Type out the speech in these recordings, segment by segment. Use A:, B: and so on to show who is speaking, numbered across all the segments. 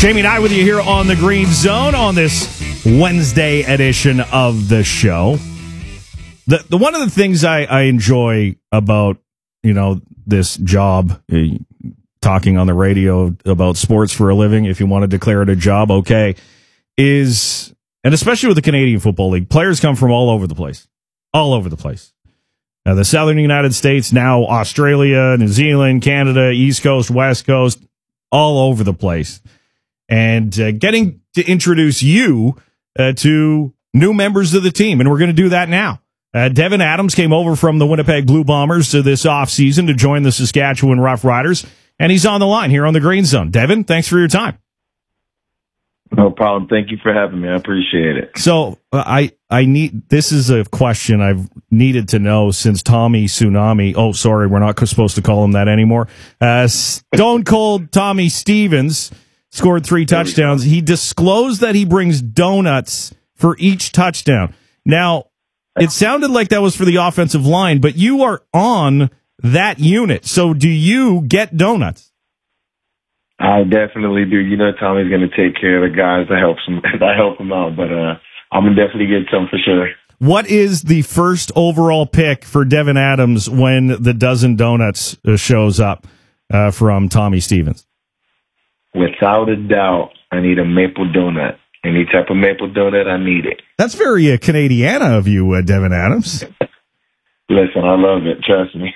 A: Jamie and I with you here on the Green Zone on this Wednesday edition of the show. The one of the things I enjoy about, this job, talking on the radio about sports for a living, if you want to declare it a job, okay, is, and especially with the Canadian Football League, players come from all over the place. All over the place. The Southern United States, now Australia, New Zealand, Canada, East Coast, West Coast, all over the place. And getting to introduce you to new members of the team. And we're going to do that now. Devin Adams came over from the Winnipeg Blue Bombers this offseason to join the Saskatchewan Roughriders. And he's on the line here on the Green Zone. Devin, thanks for your time.
B: No problem. Thank you for having me. I appreciate it.
A: So this is a question I've needed to know since Tommy Tsunami. Oh, sorry, we're not supposed to call him that anymore. Stone Cold Tommy Stevens scored 3 touchdowns. He disclosed that he brings donuts for each touchdown. Now, it sounded like that was for the offensive line, but you are on that unit. So do you get donuts?
B: I definitely do. Tommy's going to take care of the guys that help him out, but I'm going to definitely get some for sure.
A: What is the first overall pick for Devin Adams when the dozen donuts shows up from Tommy Stevens?
B: Without a doubt, I need a maple donut. Any type of maple donut, I need it.
A: That's very Canadiana of you, Devin Adams.
B: Listen, I love it. Trust me.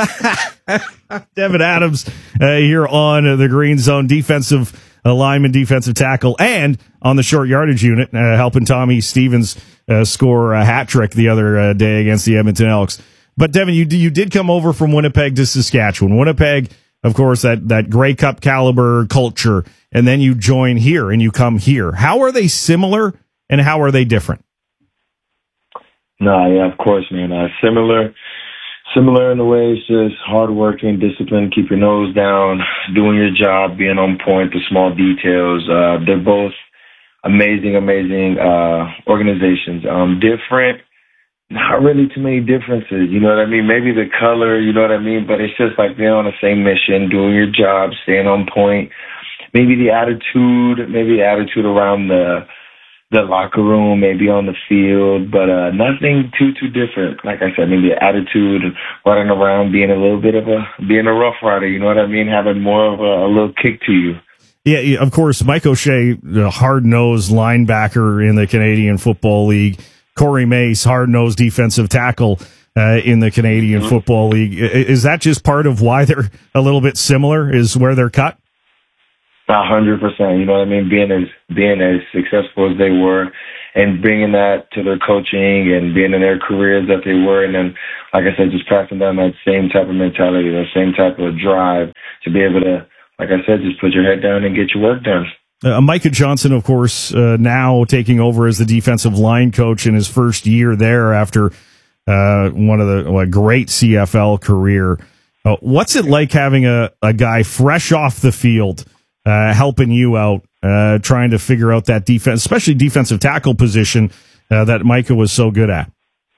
A: Devin Adams here on the Green Zone, defensive lineman, defensive tackle, and on the short yardage unit, helping Tommy Stevens score a hat trick the other day against the Edmonton Elks. But Devin, you did come over from Winnipeg to Saskatchewan. Winnipeg, of course, that Grey Cup caliber culture, and then you join here and you come here. How are they similar and how are they different?
B: No, yeah, of course, man. Similar in the way it's just hardworking, discipline, keep your nose down, doing your job, being on point, the small details. They're both amazing organizations. Different, not really too many differences, you know what I mean? Maybe the color, you know what I mean? But it's just like they're on the same mission, doing your job, staying on point. Maybe the attitude around the locker room, maybe on the field, but nothing too different. Like I said, maybe the attitude, running around, being a rough rider, you know what I mean? Having more of a little kick to you.
A: Yeah, of course, Mike O'Shea, the hard-nosed linebacker in the Canadian Football League. Corey Mace, hard-nosed defensive tackle in the Canadian Football League. Is that just part of why they're a little bit similar, is where they're cut?
B: 100%. You know what I mean? Being as successful as they were and bringing that to their coaching and being in their careers that they were. And then, like I said, just passing down that same type of mentality, that same type of drive to be able to, like I said, just put your head down and get your work done.
A: Micah Johnson, of course, now taking over as the defensive line coach in his first year there after one of the great CFL career. What's it like having a guy fresh off the field helping you out, trying to figure out that defense, especially defensive tackle position that Micah was so good at?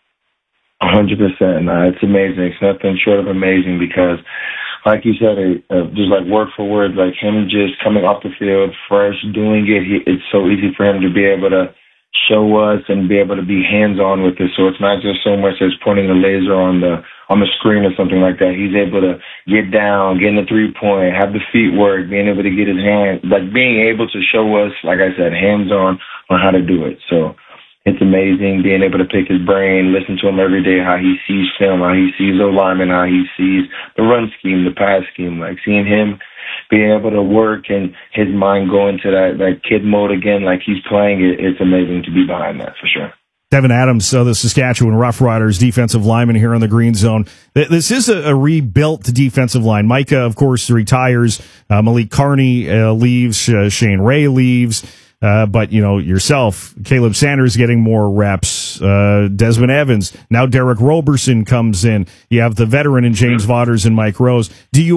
B: 100%. It's amazing. It's nothing short of amazing because, like you said, just like word for word, like him just coming off the field fresh, doing it, it's so easy for him to be able to show us and be able to be hands-on with it. So it's not just so much as pointing the laser on the screen or something like that. He's able to get down, get in the 3-point, have the feet work, being able to get his hands, like being able to show us, like I said, hands-on on how to do it. So it's amazing being able to pick his brain, listen to him every day, how he sees film, how he sees the lineman, how he sees the run scheme, the pass scheme, like seeing him being able to work and his mind go into that kid mode again, like he's playing it. It's amazing to be behind that for sure.
A: Devin Adams, the Saskatchewan Roughriders defensive lineman here on the Green Zone. This is a rebuilt defensive line. Micah, of course, retires. Malik Carney leaves. Shane Ray leaves. But, yourself, Caleb Sanders getting more reps. Desmond Evans. Now Derek Roberson comes in. You have the veteran in James Vaughters and Mike Rose.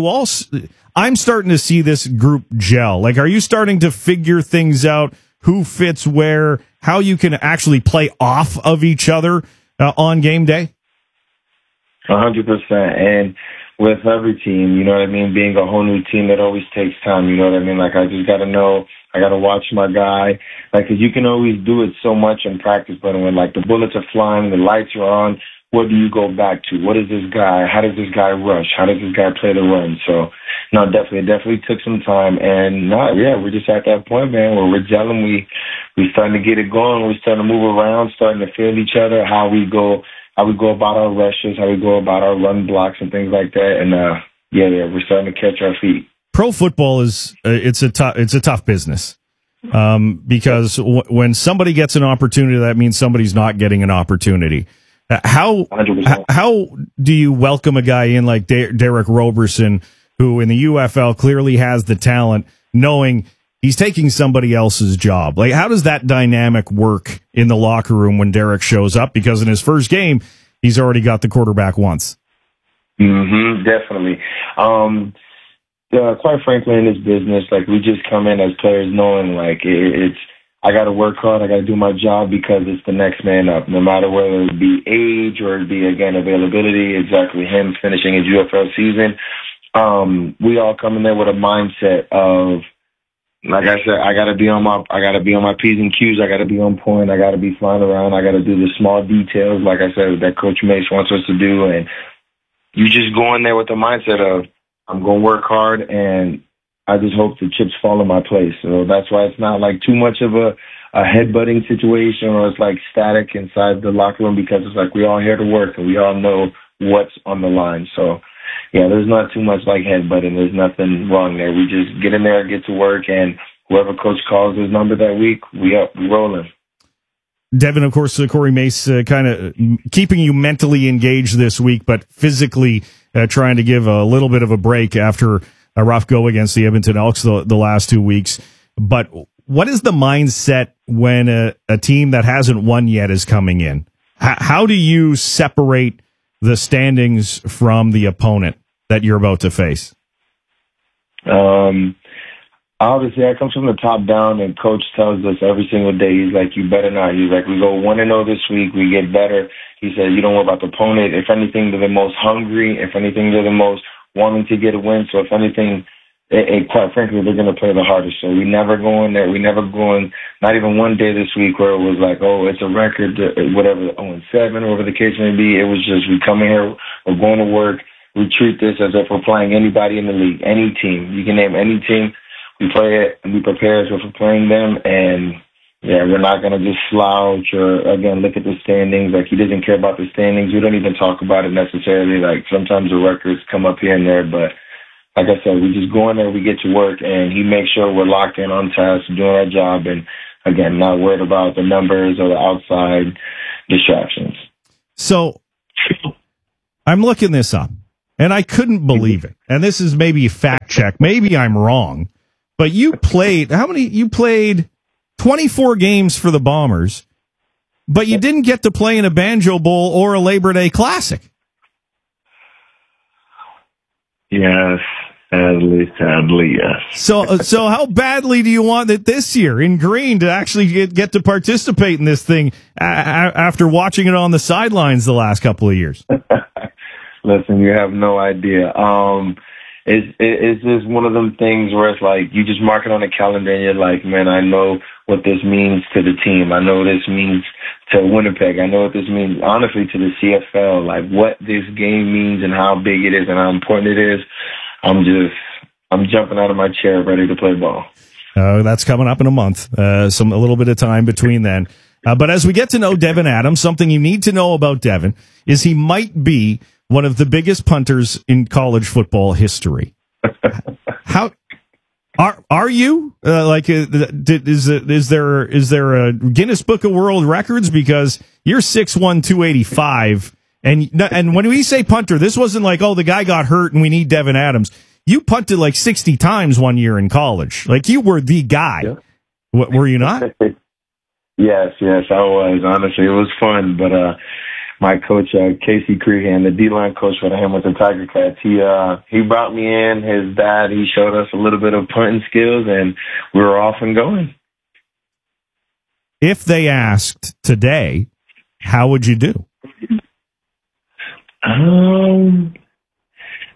A: I'm starting to see this group gel. Like, are you starting to figure things out? Who fits where? How you can actually play off of each other on game day?
B: 100%. And with every team, you know what I mean? Being a whole new team, that always takes time, you know what I mean? Like, I just got to know, I got to watch my guy. Like, 'cause you can always do it so much in practice, but when, like, the bullets are flying, the lights are on, what do you go back to? What is this guy? How does this guy rush? How does this guy play the run? So, no, definitely took some time. And, we're just at that point, man, where we're gelling. We starting to get it going. We're starting to move around, starting to feel each other, how we go about our rushes, how we go about our run blocks and things like that. And we're starting to catch our feet.
A: Pro football is it's a tough business because when somebody gets an opportunity, that means somebody's not getting an opportunity. How
B: 100%.
A: how do you welcome a guy in like Derek Roberson, who in the UFL clearly has the talent, knowing he's taking somebody else's job? Like, how does that dynamic work in the locker room when Derek shows up? Because in his first game, he's already got the quarterback once.
B: Definitely. Quite frankly, in this business, like, we just come in as players knowing, like, it's I got to work hard. I got to do my job because it's the next man up, no matter whether it be age or it be, again, availability, exactly him finishing his UFL season. We all come in there with a mindset of, like I said, I gotta be on my P's and Q's. I gotta be on point. I gotta be flying around. I gotta do the small details, like I said, that Coach Mace wants us to do. And you just go in there with the mindset of, I'm gonna work hard, and I just hope the chips fall in my place. So that's why it's not like too much of a headbutting situation, or it's like static inside the locker room, because it's like we all here to work and we all know what's on the line. So yeah, there's not too much like headbutting. There's nothing wrong there. We just get in there, get to work, and whoever coach calls his number that week, we rolling.
A: Devin, of course, Corey Mace kind of keeping you mentally engaged this week, but physically trying to give a little bit of a break after a rough go against the Edmonton Elks the last 2 weeks. But what is the mindset when a team that hasn't won yet is coming in? How do you separate the standings from the opponent that you're about to face?
B: Obviously, that comes from the top down, and Coach tells us every single day, he's like, you better not. He's like, we go 1-0 this week, we get better. He says, you don't worry about the opponent. If anything, they're the most hungry. If anything, they're the most wanting to get a win. So if anything, quite frankly, they're going to play the hardest. So we never go in there. We never go in, not even one day this week where it was like, oh, it's a record, whatever, 0-7, whatever the case may be. It was just, we come in here, we're going to work. We treat this as if we're playing anybody in the league, any team. You can name any team. We play it and we prepare as if we're playing them. And yeah, we're not going to just slouch or, again, look at the standings. Like, he doesn't care about the standings. We don't even talk about it necessarily. Like, sometimes the records come up here and there, but like I said, we just go in there, we get to work, and he makes sure we're locked in on task, doing our job, and again, not worried about the numbers or the outside distractions.
A: So I'm looking this up, and I couldn't believe it. And this is maybe a fact check. Maybe I'm wrong, but you played 24 games for the Bombers, but you didn't get to play in a Banjo Bowl or a Labor Day Classic.
B: Yes, sadly, yes.
A: So how badly do you want it this year in green to actually get to participate in this thing after watching it on the sidelines the last couple of years?
B: Listen, you have no idea. It's just one of them things where it's like you just mark it on the calendar and you're like, man, I know what this means to the team. I know what this means to Winnipeg. I know what this means, honestly, to the CFL, like what this game means and how big it is and how important it is. I'm jumping out of my chair ready to play ball.
A: That's coming up in a month. A little bit of time between then. But as we get to know Devin Adams, something you need to know about Devin is he might be one of the biggest punters in college football history. How are you? Is there a Guinness Book of World Records? Because you're 6'1", 285, and when we say punter, this wasn't like, oh, the guy got hurt and we need Devin Adams. You punted like 60 times one year in college. Like, you were the guy. Yeah. Were you not?
B: Yes, I was. Honestly, it was fun, but my coach, Casey Crehan, the D-line coach for him with the Tiger Cats, he brought me in. His dad, he showed us a little bit of punting skills, and we were off and going.
A: If they asked today, how would you do?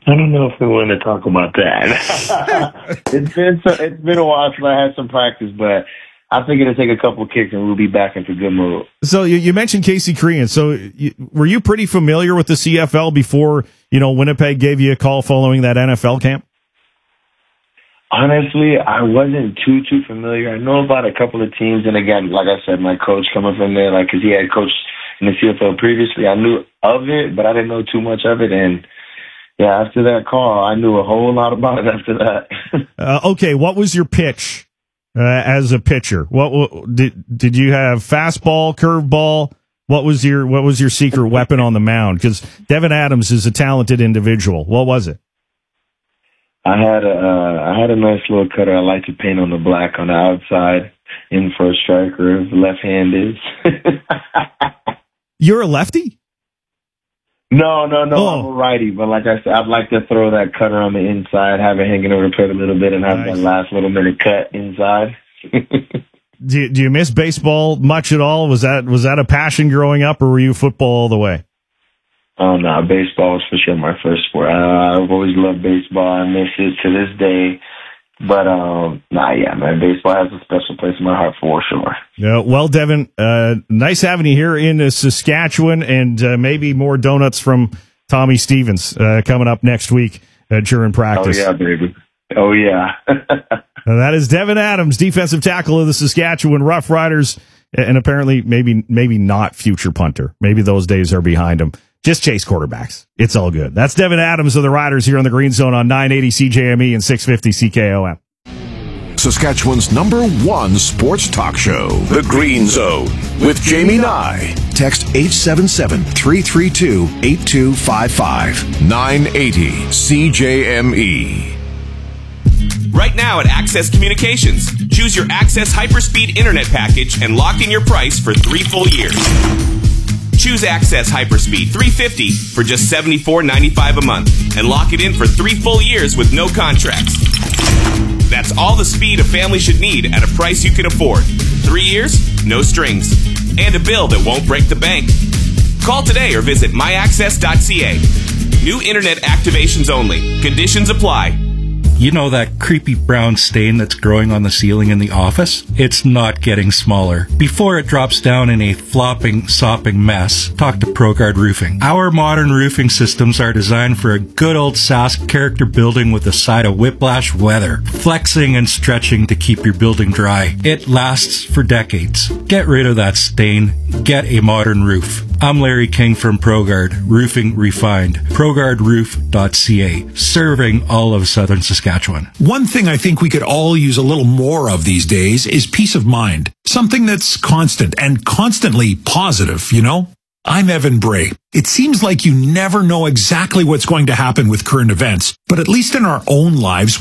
B: I don't know if we want to talk about that. It's been a while since I had some practice, but I think it'll take a couple kicks and we'll be back into good mood.
A: So you mentioned Casey Crean. So were you pretty familiar with the CFL before, Winnipeg gave you a call following that NFL camp?
B: Honestly, I wasn't too familiar. I know about a couple of teams, and again, like I said, my coach coming from there, because he had coached in the CFL previously, I knew of it, but I didn't know too much of it. And yeah, after that call, I knew a whole lot about it after that.
A: Okay, what was your pitch as a pitcher? What did you have? Fastball, curveball? What was your secret weapon on the mound? Because Devin Adams is a talented individual. What was it?
B: I had a nice little cutter. I like to paint on the black on the outside in for a striker. Left-handed.
A: You're a lefty?
B: No. I'm a righty. But like I said, I'd like to throw that cutter on the inside, have it hanging over the plate a little bit, and have that last little minute cut inside.
A: Do you miss baseball much at all? Was that a passion growing up, or were you football all the way?
B: Oh, no, baseball was for sure my first sport. I've always loved baseball. I miss it to this day. But, man, baseball has a special place in my heart for sure.
A: Yeah, well, Devin, nice having you here in Saskatchewan, and maybe more donuts from Tommy Stevens coming up next week during practice.
B: Oh, yeah, baby. Oh, yeah.
A: And that is Devin Adams, defensive tackle of the Saskatchewan Roughriders, and apparently maybe not future punter. Maybe those days are behind him. Just chase quarterbacks. It's all good. That's Devin Adams of the Riders here on the Green Zone on 980 CJME and 650 CKOM.
C: Saskatchewan's #1 sports talk show, The Green Zone, with Jamie Nye. Text 877-332-8255. 980 CJME.
D: Right now at Access Communications, choose your Access Hyperspeed Internet package and lock in your price for 3 full years. Choose Access Hyperspeed 350 for just $74.95 a month and lock it in for 3 full years with no contracts. That's all the speed a family should need at a price you can afford. 3 years, no strings, and a bill that won't break the bank. Call today or visit myaccess.ca. New internet activations only. Conditions apply.
E: You know that creepy brown stain that's growing on the ceiling in the office? It's not getting smaller. Before it drops down in a flopping, sopping mess, talk to ProGuard Roofing. Our modern roofing systems are designed for a good old Sask character building with a side of whiplash weather, flexing and stretching to keep your building dry. It lasts for decades. Get rid of that stain. Get a modern roof. I'm Larry King from ProGuard Roofing Refined. ProGuardRoof.ca, serving all of southern Saskatchewan.
F: One thing I think we could all use a little more of these days is peace of mind. Something that's constant and constantly positive, I'm Evan Bray. It seems like you never know exactly what's going to happen with current events, but at least in our own lives,